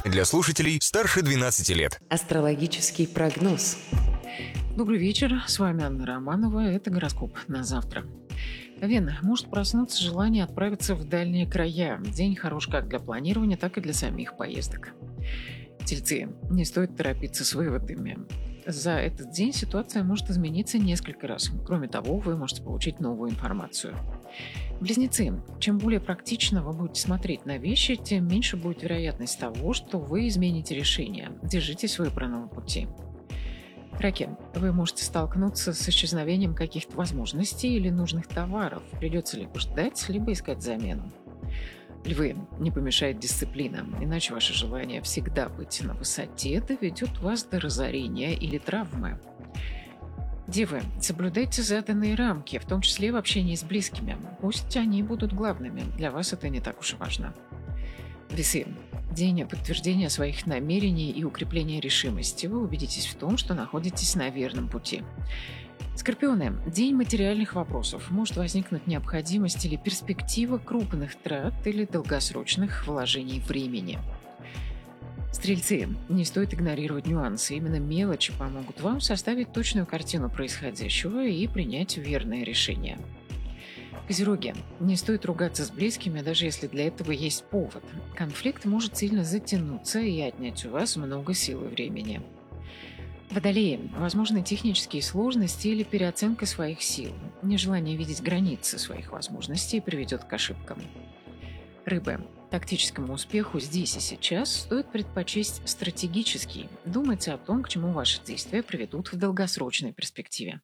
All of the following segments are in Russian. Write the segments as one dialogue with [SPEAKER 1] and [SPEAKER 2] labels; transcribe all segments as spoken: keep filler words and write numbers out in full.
[SPEAKER 1] Для слушателей старше двенадцати лет.
[SPEAKER 2] Астрологический прогноз.
[SPEAKER 3] Добрый вечер, с вами Анна Романова, это гороскоп на завтра. Овен, может проснуться желание отправиться в дальние края. День хорош как для планирования, так и для самих поездок. Тельцы, не стоит торопиться с выводами. За этот день ситуация может измениться несколько раз. Кроме того, вы можете получить новую информацию. Близнецы, чем более практично вы будете смотреть на вещи, тем меньше будет вероятность того, что вы измените решение. Держитесь выбранного пути. Раки, вы можете столкнуться с исчезновением каких-то возможностей или нужных товаров. Придется либо ждать, либо искать замену. Львы, не помешает дисциплина, иначе ваше желание всегда быть на высоте доведет вас до разорения или травмы. Девы, соблюдайте заданные рамки, в том числе в общении с близкими. Пусть они будут главными, для вас это не так уж и важно. Весы, день подтверждения своих намерений и укрепления решимости. Вы убедитесь в том, что находитесь на верном пути. Скорпионы, день материальных вопросов. Может возникнуть необходимость или перспектива крупных трат или долгосрочных вложений времени. Стрельцы, не стоит игнорировать нюансы. Именно мелочи помогут вам составить точную картину происходящего и принять верное решение. Козероги, не стоит ругаться с близкими, даже если для этого есть повод. Конфликт может сильно затянуться и отнять у вас много сил и времени. Водолеи, возможны технические сложности или переоценка своих сил. Нежелание видеть границы своих возможностей приведет к ошибкам. Рыбы, тактическому успеху здесь и сейчас стоит предпочесть стратегический. Думайте о том, к чему ваши действия приведут в долгосрочной перспективе.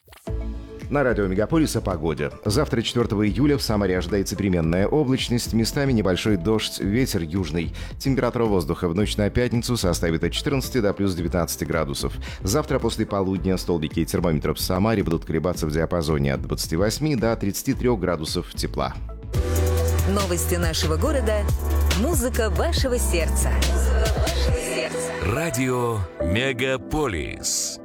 [SPEAKER 4] На радио Мегаполис о погоде. Завтра, четвёртого июля, в Самаре ожидается переменная облачность, местами небольшой дождь, ветер южный. Температура воздуха в ночь на пятницу составит от четырнадцати до плюс девятнадцати градусов. Завтра после полудня столбики термометров в Самаре будут колебаться в диапазоне от двадцати восьми до тридцати трёх градусов тепла.
[SPEAKER 5] Новости нашего города. Музыка вашего сердца.
[SPEAKER 1] Радио Мегаполис.